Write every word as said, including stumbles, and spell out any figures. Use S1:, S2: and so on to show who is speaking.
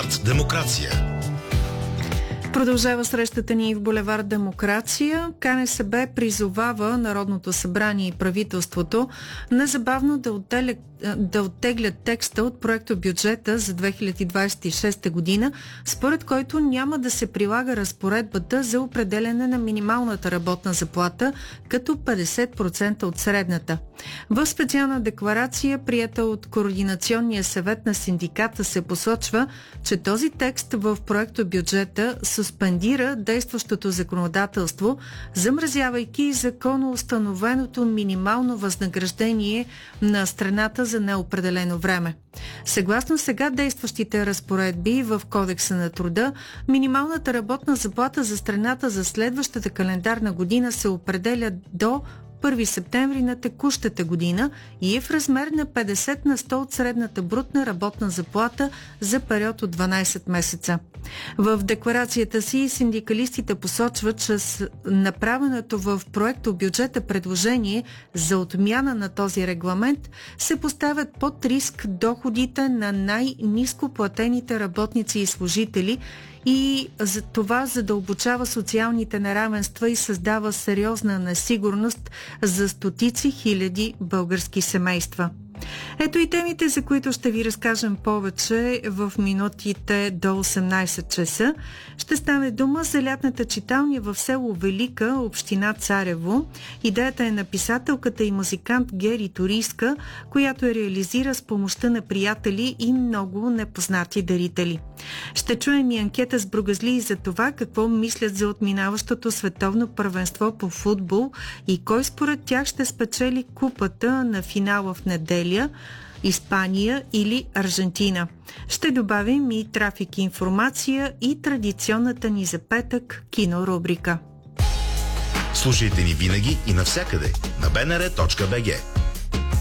S1: Булевард Демокрация.
S2: Продължава срещата ни в булевард Демокрация. КНСБ призовава Народното събрание и правителството незабавно да оттеглят, да оттеглят текста от проекто бюджета за две хиляди двадесет и шеста година, според който няма да се прилага разпоредбата за определяне на минималната работна заплата като петдесет процента от средната. В специална декларация, приета от Координационния съвет на синдиката, се посочва, че този текст в проекто бюджета суспендира действащото законодателство, замразявайки законоустановеното минимално възнаграждение на страната за неопределено време. Съгласно сега действащите разпоредби в Кодекса на труда, минималната работна заплата за страната за следващата календарна година се определя до първи септември на текущата година и е в размер на петдесет на сто от средната брутна работна заплата за период от дванадесет месеца. В декларацията си синдикалистите посочват, че с направеното в проекто бюджета предложение за отмяна на този регламент се поставят под риск доходите на най-ниско платените работници и служители, и за това задълбочава социалните неравенства и създава сериозна несигурност за стотици хиляди български семейства. Ето и темите, за които ще ви разкажем повече в минутите до осемнадесет часа. Ще стане дума за лятната читалня в село Велика, община Царево. Идеята е на писателката и музикант Гери Торийска, която я реализира с помощта на приятели и много непознати дарители. Ще чуем и анкета с бругазлии за това какво мислят за отминаващото световно първенство по футбол и кой според тях ще спечели купата на финала в неделя – Испания или Аржентина. Ще добавим и трафик и информация и традиционната ни за петък кинорубрика.
S1: Слушайте ни винаги и навсякъде на би ен ар точка би джи.